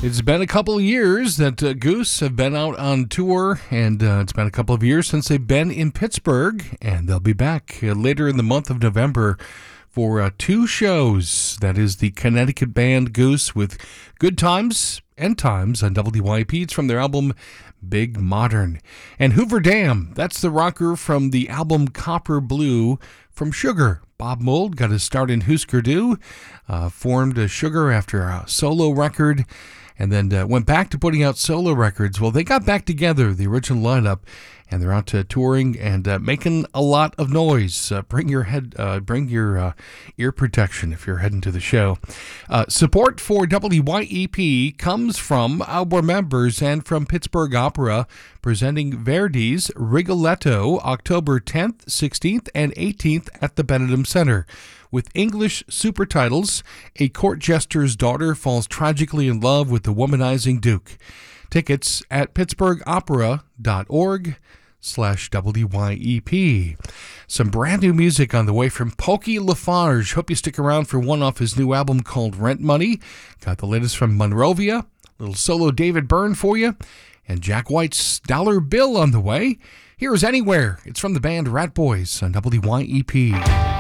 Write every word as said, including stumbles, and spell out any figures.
It's been a couple of years that uh, Goose have been out on tour, and uh, it's been a couple of years since they've been in Pittsburgh, and they'll be back uh, later in the month of November for uh, two shows. That is the Connecticut band Goose with Good Times and Times on W Y P. It's from their album Big Modern. And Hoover Dam, that's the rocker from the album Copper Blue from Sugar. Bob Mould got his start in Husker Du, uh, formed uh, Sugar after a solo record, and then uh, went back to putting out solo records. Well, they got back together, the original lineup, and they're out uh, touring and uh, making a lot of noise. Uh, bring your head, uh, bring your uh, ear protection if you're heading to the show. Uh, support for W Y E P comes from our members and from Pittsburgh Opera, presenting Verdi's Rigoletto October tenth, sixteenth, and eighteenth at the Benedum Center. With English super titles, a court jester's daughter falls tragically in love with the womanizing Duke. Tickets at pittsburghopera.org slash WYEP. Some brand new music on the way from Pokey LaFarge. Hope you stick around for one off his new album called Rent Money. Got the latest from Monrovia, little solo David Byrne for you, and Jack White's Dollar Bill on the way. Here's Anywhere. It's from the band Rat Boys on W Y E P.